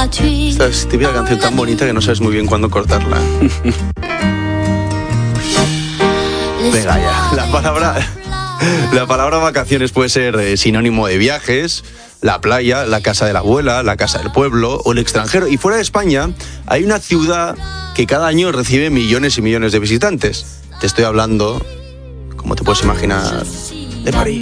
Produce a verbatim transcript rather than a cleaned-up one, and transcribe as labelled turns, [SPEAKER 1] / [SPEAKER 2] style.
[SPEAKER 1] Esta es típica canción tan bonita que no sabes muy bien cuándo cortarla. Venga ya, la palabra, la palabra vacaciones puede ser eh, sinónimo de viajes, la playa, la casa de la abuela, la casa del pueblo o el extranjero. Y fuera de España hay una ciudad que cada año recibe millones y millones de visitantes. Te estoy hablando, como te puedes imaginar, de París.